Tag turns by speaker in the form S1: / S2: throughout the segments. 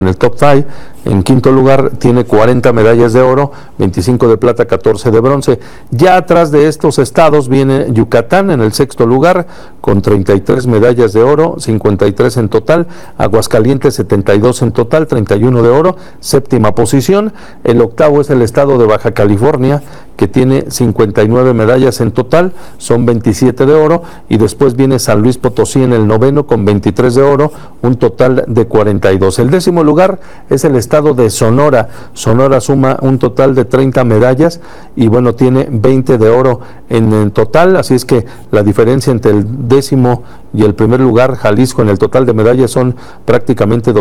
S1: en el top 5. En quinto lugar tiene 40 medallas de oro, 25 de plata, 14 de bronce. Ya atrás de estos estados viene Yucatán en el sexto lugar con 33 medallas de oro, 53 en total. Aguascalientes 72 en total, 31 de oro, séptima posición. El octavo es el estado de Baja California, que tiene 59 medallas en total, son 27 de oro, y después viene San Luis Potosí en el noveno con 23 de oro, un total de 42. El décimo lugar es el estado de Sonora. Sonora suma un total de 30 medallas y bueno, tiene 20 de oro en total, así es que la diferencia entre el décimo y el primer lugar, Jalisco, en el total de medallas son prácticamente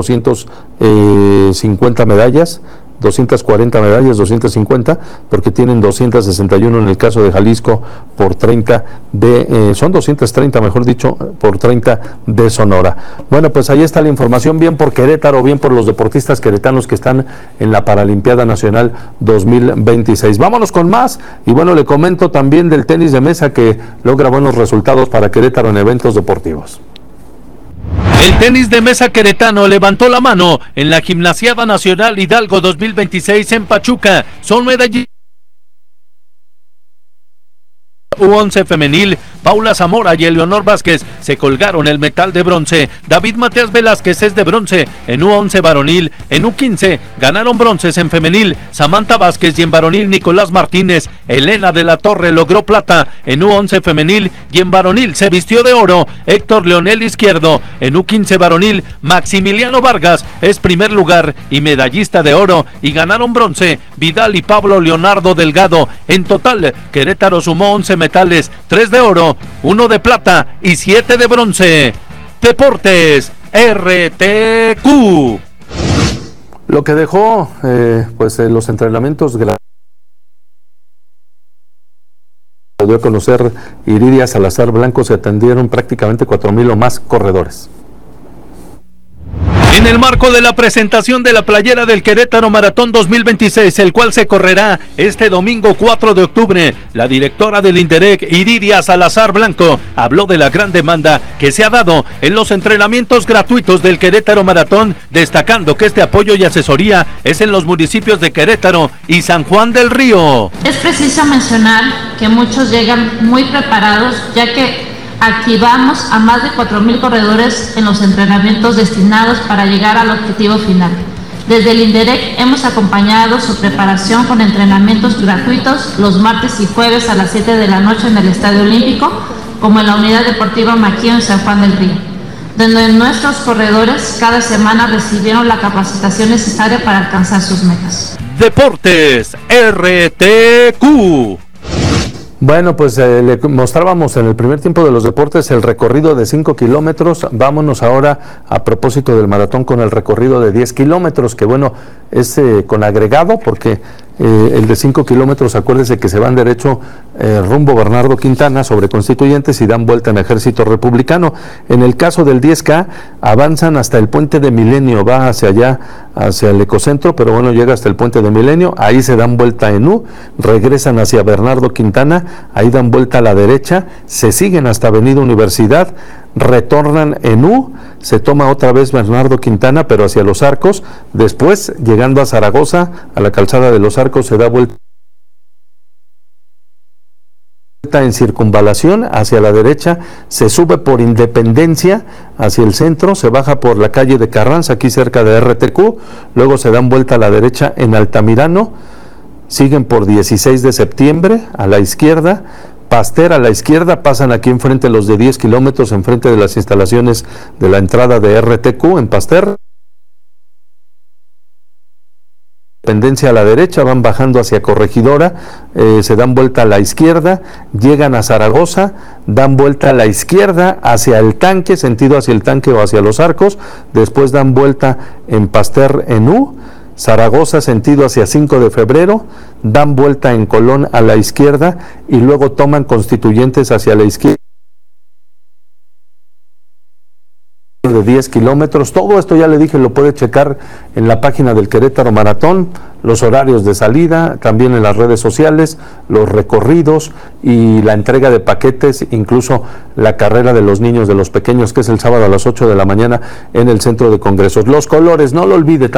S1: 250 medallas, 240 medallas, 250, porque tienen 261 en el caso de Jalisco por 30 de, son 230, mejor dicho, por 30 de Sonora. Bueno, pues ahí está la información, bien por Querétaro, bien por los deportistas queretanos que están en la Paralimpiada Nacional 2026. Vámonos con más, y bueno, le comento también del tenis de mesa que logra buenos resultados para Querétaro en eventos deportivos.
S2: El tenis de mesa queretano levantó la mano en la Gimnasiada Nacional Hidalgo 2026 en Pachuca. Son medallas U11 femenil. Paula Zamora y Eleonor Vázquez se colgaron el metal de bronce. David Matías Velázquez es de bronce en U11 varonil. En U15 ganaron bronces en femenil Samantha Vázquez y en varonil Nicolás Martínez. Elena de la Torre logró plata en U11 femenil y en varonil se vistió de oro Héctor Leonel Izquierdo. En U15 varonil Maximiliano Vargas es primer lugar y medallista de oro, y ganaron bronce Vidal y Pablo Leonardo Delgado. En total, Querétaro sumó 11 metales, 3 de oro, 1 de plata y 7 de bronce. Deportes RTQ.
S1: Lo que dejó los entrenamientos dio a conocer Iridia Salazar Blanco, se atendieron prácticamente 4,000 o más corredores.
S2: En el marco de la presentación de la playera del Querétaro Maratón 2026, el cual se correrá este domingo 4 de octubre, la directora del INDEREC, Iridia Salazar Blanco, habló de la gran demanda que se ha dado en los entrenamientos gratuitos del Querétaro Maratón, destacando que este apoyo y asesoría es en los municipios de Querétaro y San Juan del Río.
S3: Es preciso mencionar que muchos llegan muy preparados, ya que activamos a más de 4,000 corredores en los entrenamientos destinados para llegar al objetivo final. Desde el INDEREC hemos acompañado su preparación con entrenamientos gratuitos los martes y jueves a las 7 de la noche en el Estadio Olímpico, como en la Unidad Deportiva Maquío en San Juan del Río, donde nuestros corredores cada semana recibieron la capacitación necesaria para alcanzar sus metas.
S2: Deportes RTQ.
S1: Bueno, pues le mostrábamos en el primer tiempo de los deportes el recorrido de 5 kilómetros. Vámonos ahora, a propósito del maratón, con el recorrido de 10 kilómetros, que bueno, es con agregado, porque el de 5 kilómetros, acuérdense que se van derecho rumbo Bernardo Quintana sobre Constituyentes y dan vuelta en Ejército Republicano. En el caso del 10K, avanzan hasta el Puente de Milenio, va hacia allá, hacia el Ecocentro, pero bueno, llega hasta el Puente de Milenio, ahí se dan vuelta en U, regresan hacia Bernardo Quintana, ahí dan vuelta a la derecha, se siguen hasta Avenida Universidad, retornan en U, se toma otra vez Bernardo Quintana, pero hacia Los Arcos, después, llegando a Zaragoza, a la calzada de Los Arcos, se da vuelta en circunvalación hacia la derecha, se sube por Independencia hacia el centro, se baja por la calle de Carranza, aquí cerca de RTQ, luego se dan vuelta a la derecha en Altamirano, siguen por 16 de septiembre a la izquierda, Pasteur a la izquierda, pasan aquí enfrente los de 10 kilómetros, enfrente de las instalaciones de la entrada de RTQ en Pasteur. Independencia a la derecha, van bajando hacia Corregidora, se dan vuelta a la izquierda, llegan a Zaragoza, dan vuelta a la izquierda hacia el Tanque, sentido hacia el Tanque o hacia Los Arcos, después dan vuelta en Pasteur en U, Zaragoza sentido hacia 5 de febrero, dan vuelta en Colón a la izquierda y luego toman Constituyentes hacia la izquierda de 10 kilómetros. Todo esto ya le dije, lo puede checar en la página del Querétaro Maratón, los horarios de salida, también en las redes sociales, los recorridos y la entrega de paquetes, incluso la carrera de los niños, de los pequeños, que es el sábado a las 8 de la mañana en el Centro de Congresos. Los colores, no lo olvide.